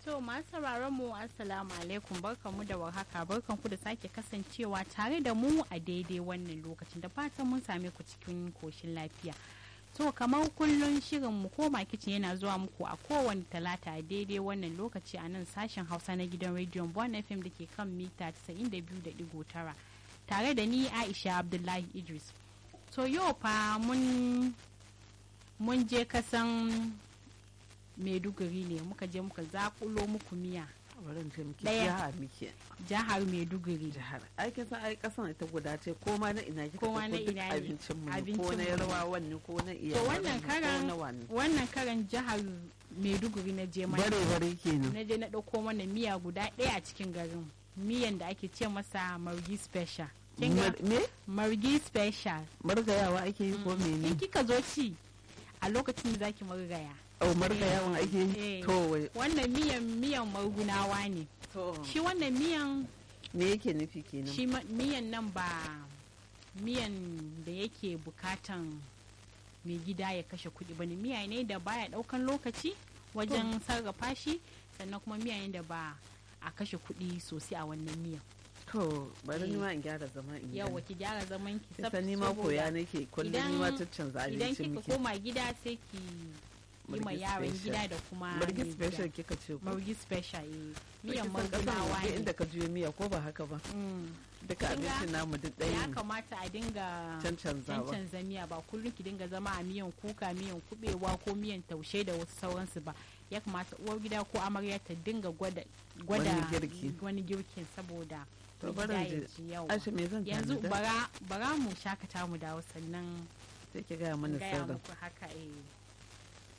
To masu sauraron mu assalamu alaikum, barkanmu da warhaka, barkanku da sake kasancewa tare da mu a daidai wannan lokacin, da fatan mun same ku cikin koshin lafiya. To kamar kullun shirin mu koma kicin yana zuwa muku a kowane talata a daidai wannan lokaci a nan sashen Hausa na gidan rediyon Bon FM da ke kan mita 92.9 tare da ni Aisha Abdullahi Idris. To yau fa mun je kasan Maiduguri ne, muka je muka zakulo muku miya. Jihar Maiduguri. Aikin sa ai kasan ita guda ce, ko ma na ina kika ko duk abincin mu ko na yarwa wani ko na iya. To wannan karan jihar Maiduguri na je mana. Bare kenan. Na je na dauko mana miya guda ɗaya a cikin garin. Miyan da ake ce masa Margi Special. Me? Margi Special. Margayawa ake yi ko mene? In kika zo ci a lokacin da zaki margaya. Oh, margayawan ake yi? To wannan miyan margunawa ne. Shi wannan miyan me yake nufi kenan? Shi miyan nan ba miyan da yake bukatan mai gida ya kashe kuɗi bane, miya ne da baya ɗaukan lokaci wajen sarrafa shi, sannan kuma miya ne da ba a kashe kuɗi sosai a wannan miyan. To bari ni ma in gyara zaman in yawa ki gyara zaman ki saboda ni ma koya nake kullum ni ma canza abincin miki. Idan kika koma gida sai ki yi ma yaran gida da kuma Margi Special kika ce ko? Margi Special miyan margunawa ne. Inda ka juyo miya ko ba haka ba? Duka abincin namu duk ɗaya ne. Ya kamata a dinga cancanza miya, ba kullum ki dinga zama a miyan kuka, miyan kubewa ko miyan taushe da wasu sauransu ba. Ya kamata uwar gida ko amarya ta dinga gwada wani girkin saboda yanzu bara mu shakata mu dawo sannan sai ki gaya mana sirrin. haka